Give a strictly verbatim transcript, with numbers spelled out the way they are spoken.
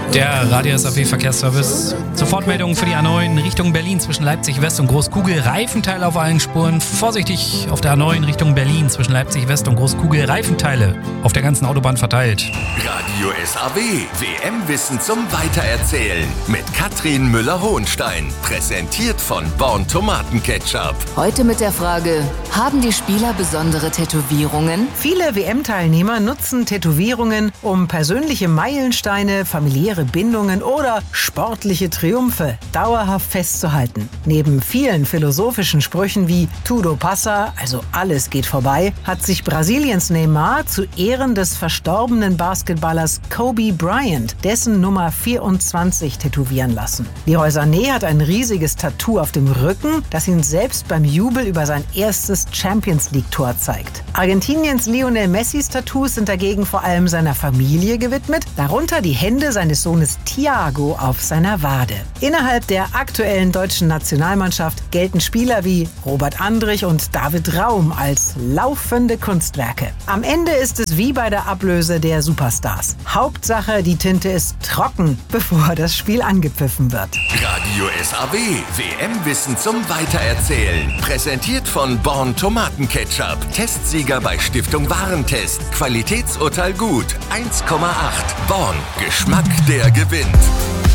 Der Radio S A P Verkehrsservice. Sofortmeldungen für die A neun Richtung Berlin zwischen Leipzig West und Großkugel. Reifenteile auf allen Spuren. Vorsichtig auf der A neun Richtung Berlin zwischen Leipzig West und Großkugel. Reifenteile auf der ganzen Autobahn verteilt. Radio S A W. W M-Wissen zum Weitererzählen. Mit Katrin Müller-Hohenstein. Präsentiert von Born Tomatenketchup. Heute mit der Frage: Haben die Spieler besondere Tätowierungen? Viele W M-Teilnehmer nutzen Tätowierungen, um persönliche Meilensteine, familiäre Bindungen oder sportliche Triumphe dauerhaft festzuhalten. Neben vielen philosophischen Sprüchen wie Tudo passa, also alles geht vorbei, hat sich Brasiliens Neymar zu Ehren des verstorbenen Basketballers Kobe Bryant dessen Nummer vierundzwanzig tätowieren lassen. Leroy Sané hat ein riesiges Tattoo auf dem Rücken, das ihn selbst beim Jubel über sein erstes Champions-League-Tor zeigt. Argentiniens Lionel Messis Tattoos sind dagegen vor allem seiner Familie gewidmet, darunter die Hände seines Sohnes Thiago auf seiner Wade. Innerhalb der aktuellen deutschen Nationalmannschaft gelten Spieler wie Robert Andrich und David Raum als laufende Kunstwerke. Am Ende ist es wie bei der Ablöse der Superstars. Hauptsache, die Tinte ist trocken, bevor das Spiel angepfiffen wird. Radio S A W. W M-Wissen zum Weitererzählen. Präsentiert von Born Tomatenketchup. Testsieger bei Stiftung Warentest. Qualitätsurteil gut. eins Komma acht. Born. Geschmack, der gewinnt.